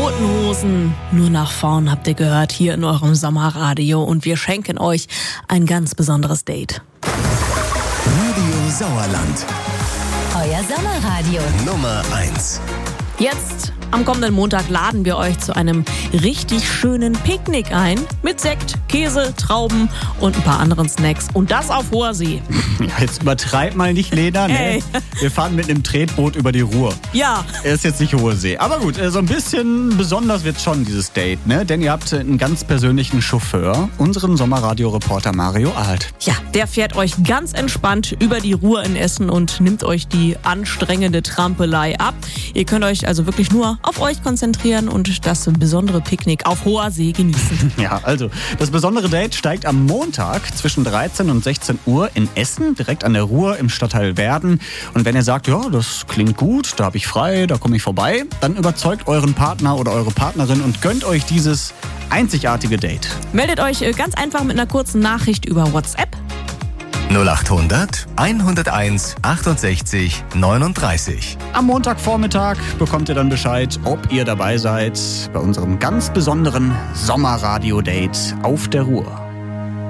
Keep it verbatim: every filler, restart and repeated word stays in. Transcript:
Toten Hosen, nur nach vorn habt ihr gehört hier in eurem Sommerradio und wir schenken euch ein ganz besonderes Date. Radio Sauerland. Euer Sommerradio. Nummer eins. Jetzt am kommenden Montag laden wir euch zu einem richtig schönen Picknick ein. Mit Sekt, Käse, Trauben und ein paar anderen Snacks. Und das auf hoher See. Ja, jetzt übertreib mal nicht, Lena. Ne? Ey. Wir fahren mit einem Tretboot über die Ruhr. Ja. Er ist jetzt nicht hohe See. Aber gut, so ein bisschen besonders wird schon dieses Date, ne? Denn ihr habt einen ganz persönlichen Chauffeur, unseren Sommerradio-Reporter Mario Alt. Ja, der fährt euch ganz entspannt über die Ruhr in Essen und nimmt euch die anstrengende Trampelei ab. Ihr könnt euch also wirklich nur auf euch konzentrieren und das besondere Picknick auf hoher See genießen. Ja, also das besondere Date steigt am Montag zwischen dreizehn und sechzehn Uhr in Essen, direkt an der Ruhr im Stadtteil Werden. Und wenn ihr sagt, ja, das klingt gut, da habe ich frei, da komme ich vorbei, dann überzeugt euren Partner oder eure Partnerin und gönnt euch dieses einzigartige Date. Meldet euch ganz einfach mit einer kurzen Nachricht über WhatsApp. null achthundert, hunderteins, achtundsechzig, neununddreißig. Am Montagvormittag bekommt ihr dann Bescheid, ob ihr dabei seid bei unserem ganz besonderen Sommerradio-Date auf der Ruhr.